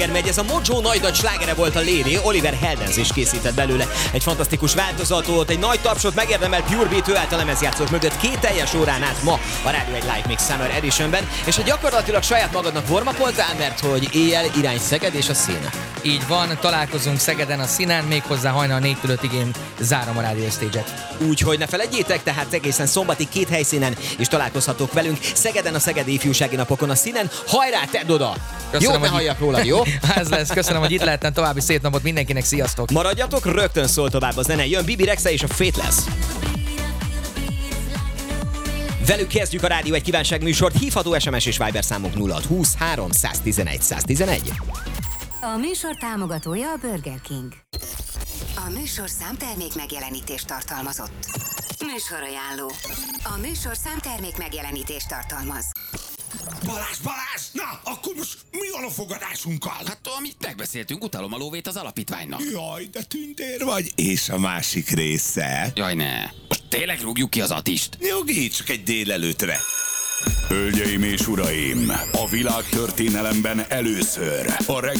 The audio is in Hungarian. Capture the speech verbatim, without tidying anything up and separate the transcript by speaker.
Speaker 1: megy, ez a Mojo nagy nagy slágere volt a Lady, Oliver Heldens is készített belőle egy fantasztikus változatot, egy nagy tapsot megérdemel Pure Beat, ő által lemezjátszók mögött két teljes órán át ma a Rádió egy Live Mix Summer Editionben, és hogy gyakorlatilag saját magadnak warmapoltál, mert hogy éjjel irány Szeged és a szín.
Speaker 2: Így van, találkozunk Szegeden a színen, méghozzá hajnal négytől ötig én zárom a Rádió Stage-et.
Speaker 1: Úgyhogy ne feledjétek, tehát egészen szombatig két helyszínen is találkozhatok velünk. Szegeden a Szegedi Ifjúsági Napokon a színen. Hajrá, tedd oda! Jó, ne halljak rólad, jó?
Speaker 2: Ez lesz, köszönöm, hogy itt lehettem, további szép napot mindenkinek, sziasztok!
Speaker 1: Maradjatok, rögtön szól tovább a zene, jön Bibi Rexa és a Fateless. Velük kezdjük a Rádió egy kívánság műsort, hívható es em es és Viber számunk nulla húsz három tizenegy tizenegy.
Speaker 3: A műsor támogatója a Burger King. A műsorszám termék megjelenítést tartalmazott. Műsorajánló. A műsorszám termék megjelenítést tartalmaz.
Speaker 4: Balázs, Balázs! Na, akkor most mi van a fogadásunkkal?
Speaker 5: Hát amit megbeszéltünk, utalom a lóvét az alapítványnak.
Speaker 4: Jaj, de tündér vagy. És a másik része?
Speaker 5: Jaj, ne. Most tényleg rúgjuk ki az Atist?
Speaker 4: Jogi, csak egy délelőtre.
Speaker 6: Hölgyeim és uraim, a világtörténelemben először a reggeli